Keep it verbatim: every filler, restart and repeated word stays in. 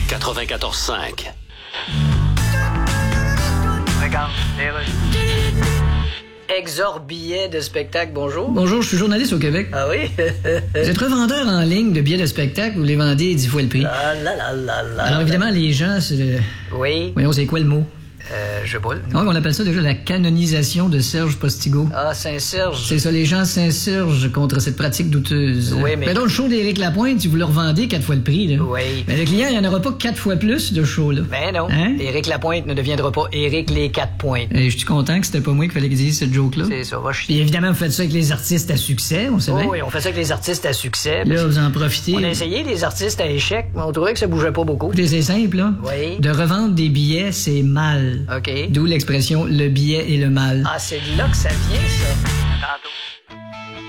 quatre-vingt-quatorze cinq. Regarde, Exor billets de spectacle, bonjour. Bonjour, je suis journaliste au Québec. Ah oui? Vous êtes revendeur en ligne de billets de spectacle, vous les vendez dix fois le prix. Ah là là là là. Alors évidemment, les gens, c'est... Oui? Voyons, c'est quoi le mot? Euh, je boule. Donc, on appelle ça déjà la canonisation de Serge Postigo. Ah, Saint-Serge. C'est ça, les gens s'insurgent contre cette pratique douteuse. Oui, mais... Mettons le show d'Éric Lapointe, si vous le revendez quatre fois le prix, là. Oui. Mais le client, il n'y en aura pas quatre fois plus de show, là. Ben non. Hein? Éric Lapointe ne deviendra pas Éric les quatre pointes. Et je suis content que c'était pas moi qu'il fallait qu'ils disent cette joke-là. C'est ça, va Puis chier. évidemment, vous faites ça avec les artistes à succès, on sait Oh, bien. oui, on fait ça avec les artistes à succès. Là, vous en profitez. On a essayé les artistes à échec, mais on trouvait que ça bougeait pas beaucoup. Écoutez, c'est simple, là. Oui. De revendre des billets, c'est mal. OK. D'où l'expression « le billet et le mal ». Ah, c'est de là que ça vient, ça. Tantôt.